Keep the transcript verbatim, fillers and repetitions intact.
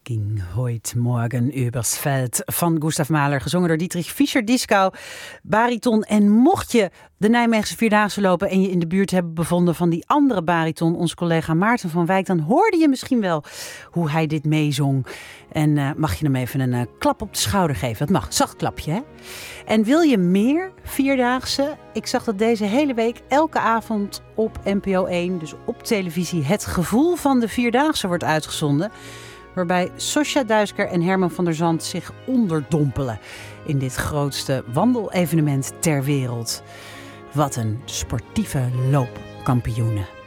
ging heute morgen übers Veld van Gustav Mahler, gezongen door Dietrich Fischer-Dieskau, bariton. En mocht je de Nijmeegse Vierdaagse lopen en je in de buurt hebben bevonden van die andere bariton, onze collega Maarten van Wijk, dan hoorde je misschien wel hoe hij dit meezong. En uh, mag je hem even een uh, klap op de schouder geven? Dat mag, zacht klapje, hè? En wil je meer Vierdaagse? Ik zag dat deze hele week elke avond op N P O één, dus op televisie, Het Gevoel van de Vierdaagse wordt uitgezonden, waarbij Sosja Duisker en Herman van der Zand zich onderdompelen in dit grootste wandelevenement ter wereld. Wat een sportieve loopkampioenen.